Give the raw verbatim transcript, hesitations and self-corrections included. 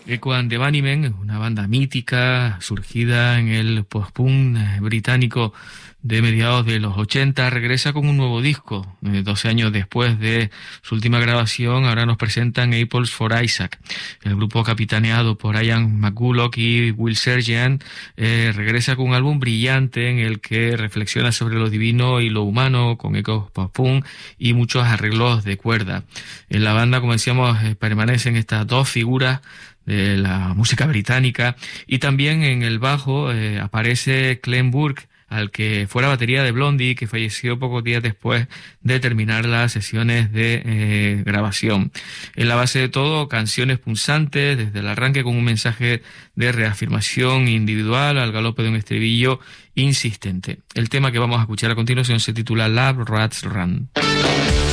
Echo and the Bunnymen, una banda mítica surgida en el post-punk británico de mediados de los ochenta, regresa con un nuevo disco. Eh, doce años después de su última grabación, ahora nos presentan Apples for Isaac. El grupo capitaneado por Ian McCulloch y Will Sergeant eh, regresa con un álbum brillante en el que reflexiona sobre lo divino y lo humano, con ecos post-punk y muchos arreglos de cuerda. En la banda, como decíamos, eh, permanecen estas dos figuras de la música británica, y también en el bajo eh, aparece Clem Burke, al que fue la batería de Blondie, que falleció pocos días después de terminar las sesiones de eh, grabación. En la base de todo, canciones punzantes desde el arranque, con un mensaje de reafirmación individual al galope de un estribillo insistente. El tema que vamos a escuchar a continuación se titula Love Rats Run.